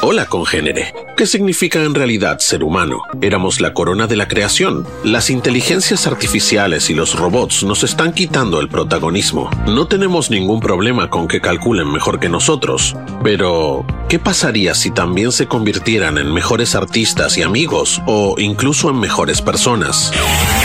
Hola, congénere. ¿Qué significa en realidad ser humano? Éramos la corona de la creación. Las inteligencias artificiales y los robots nos están quitando el protagonismo. No tenemos ningún problema con que calculen mejor que nosotros. Pero, ¿qué pasaría si también se convirtieran en mejores artistas y amigos, o incluso en mejores personas?